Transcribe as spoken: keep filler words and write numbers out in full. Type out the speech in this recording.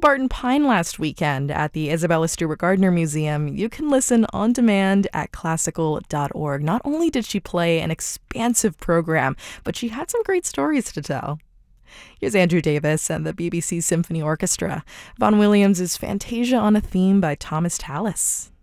Barton Pine last weekend at the Isabella Stewart Gardner Museum, you can listen on demand at classical dot org. Not only did she play an expansive program, but she had some great stories to tell. Here's Andrew Davis and the B B C Symphony Orchestra. Vaughan Williams' Fantasia on a Theme by Thomas Tallis.